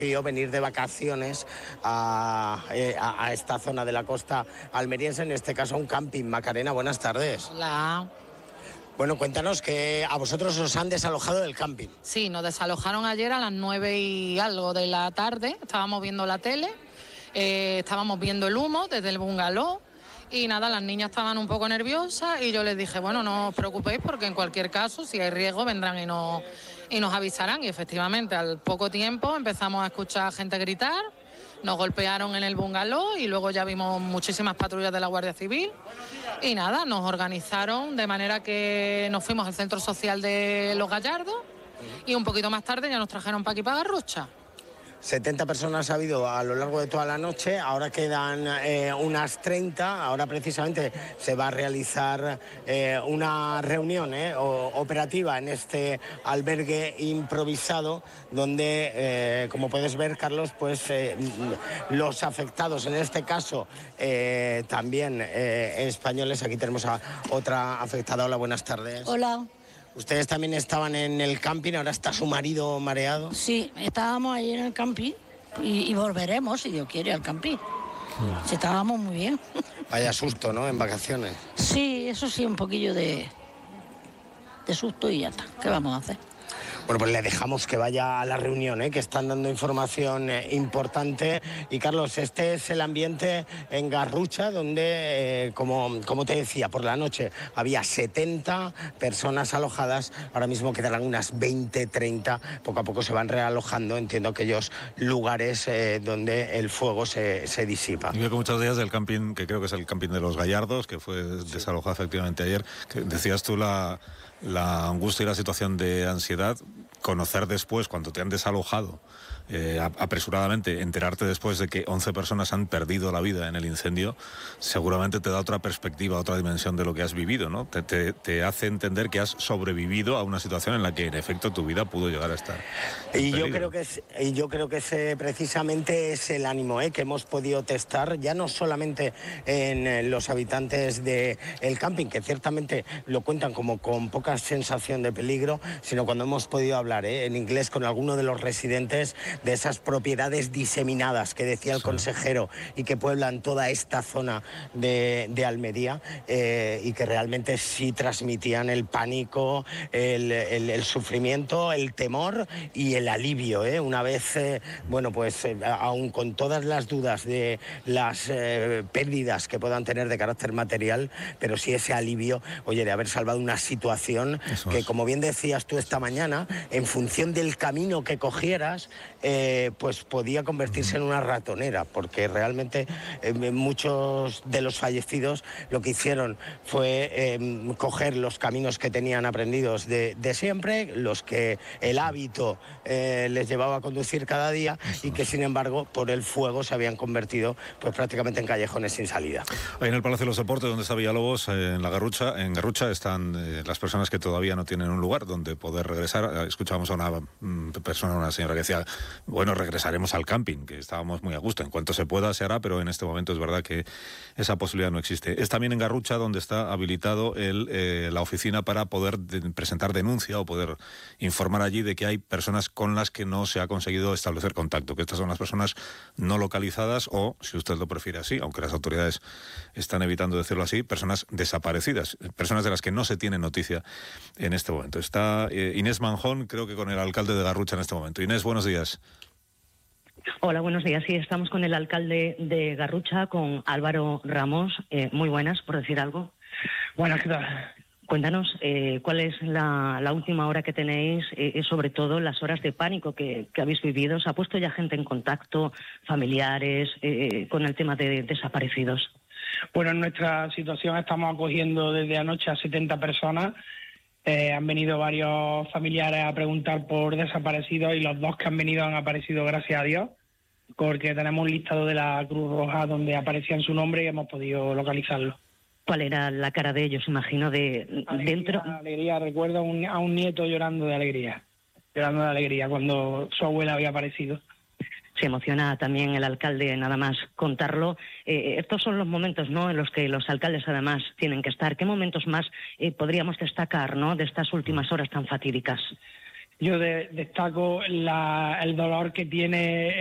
venir de vacaciones a esta zona de la costa almeriense, en este caso a un camping. Macarena, buenas tardes. Hola. Bueno, cuéntanos que a vosotros os han desalojado del camping. Sí, nos desalojaron ayer a las 9 y algo de la tarde, estábamos viendo la tele, estábamos viendo el humo desde el bungalow y nada, las niñas estaban un poco nerviosas y yo les dije, bueno, no os preocupéis porque en cualquier caso, si hay riesgo, vendrán y nos avisarán. Y efectivamente, al poco tiempo empezamos a escuchar gente gritar, nos golpearon en el bungalow y luego ya vimos muchísimas patrullas de la Guardia Civil y nada, nos organizaron de manera que nos fuimos al centro social de Los Gallardos y un poquito más tarde ya nos trajeron para aquí, para Garrucha. 70 personas ha habido a lo largo de toda la noche, ahora quedan unas 30, ahora precisamente se va a realizar una reunión operativa en este albergue improvisado, donde, como puedes ver, Carlos, pues los afectados, en este caso también españoles. Aquí tenemos a otra afectada. Hola, buenas tardes. Hola. ¿Ustedes también estaban en el camping? ¿Ahora está su marido mareado? Sí, estábamos ahí en el camping y volveremos, si Dios quiere, al camping. Sí, estábamos muy bien. Vaya susto, ¿no? En vacaciones. Sí, eso sí, un poquillo de susto y ya está. ¿Qué vamos a hacer? Bueno, pues le dejamos que vaya a la reunión, que están dando información importante. Y Carlos, este es el ambiente en Garrucha, donde, como te decía, por la noche había 70 personas alojadas. Ahora mismo quedarán unas 20, 30. Poco a poco se van realojando, entiendo, aquellos lugares donde el fuego se disipa. Y veo que muchos días del camping, que creo que es el camping de Los Gallardos, que fue desalojado efectivamente ayer, que decías tú la angustia y la situación de ansiedad. Conocer después, cuando te han desalojado apresuradamente, enterarte después de que 11 personas han perdido la vida en el incendio, seguramente te da otra perspectiva, otra dimensión de lo que has vivido, ¿no? Te hace entender que has sobrevivido a una situación en la que, en efecto, tu vida pudo llegar a estar en yo peligro. creo que ese precisamente es el ánimo que hemos podido testar, ya no solamente en los habitantes del camping, que ciertamente lo cuentan como con poca sensación de peligro, sino cuando hemos podido hablar en inglés con alguno de los residentes de esas propiedades diseminadas que decía el consejero y que pueblan toda esta zona de Almería, y que realmente sí transmitían el pánico, el sufrimiento, el temor y el alivio, una vez, aun con todas las dudas de las pérdidas que puedan tener de carácter material, pero sí ese alivio, de haber salvado una situación que, como bien decías tú esta mañana, en función del camino que cogieras, pues podía convertirse en una ratonera, porque realmente muchos de los fallecidos lo que hicieron fue coger los caminos que tenían aprendidos de siempre, los que el hábito les llevaba a conducir cada día, y que sin embargo por el fuego se habían convertido pues prácticamente en callejones sin salida. Ahí en el Palacio de los Deportes, donde está Villalobos, en Garrucha están las personas que todavía no tienen un lugar donde poder regresar. Escuchábamos a una señora que decía, bueno, regresaremos al camping, que estábamos muy a gusto. En cuanto se pueda se hará, pero en este momento es verdad que esa posibilidad no existe. Es también en Garrucha donde está habilitado la oficina para poder presentar denuncia o poder informar allí de que hay personas con las que no se ha conseguido establecer contacto, que estas son las personas no localizadas o, si usted lo prefiere así, aunque las autoridades están evitando decirlo así, personas desaparecidas, personas de las que no se tiene noticia en este momento. Está Inés Manjón, creo que con el alcalde de Garrucha en este momento. Inés, buenos días. Hola, buenos días. Sí, estamos con el alcalde de Garrucha, con Álvaro Ramos. Muy buenas, por decir algo. Buenas, ¿qué tal? Cuéntanos, ¿cuál es la última hora que tenéis y sobre todo las horas de pánico que habéis vivido? ¿Se ha puesto ya gente en contacto, familiares, con el tema de desaparecidos? Bueno, en nuestra situación estamos acogiendo desde anoche a 70 personas. Han venido varios familiares a preguntar por desaparecidos y los dos que han venido han aparecido, gracias a Dios, porque tenemos un listado de la Cruz Roja donde aparecían su nombre y hemos podido localizarlo. ¿Cuál era la cara de ellos, imagino, de dentro? Alegría, recuerdo a un nieto llorando de alegría cuando su abuela había aparecido. Se emociona también el alcalde nada más contarlo. Estos son los momentos, ¿no?, en los que los alcaldes además tienen que estar. ¿Qué momentos más podríamos destacar, ¿no?, de estas últimas horas tan fatídicas? Yo destaco el dolor que tiene